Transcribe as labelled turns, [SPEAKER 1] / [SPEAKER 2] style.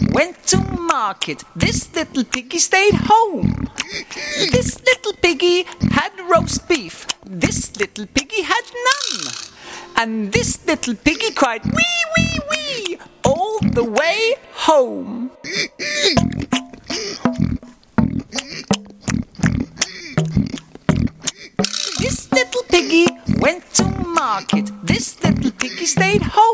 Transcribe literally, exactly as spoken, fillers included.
[SPEAKER 1] went to market. This little piggy stayed home. This little piggy had roast beef. This little piggy had none. And this little piggy cried wee, wee, wee all the way home. This little piggy went to market. This little piggy stayed home.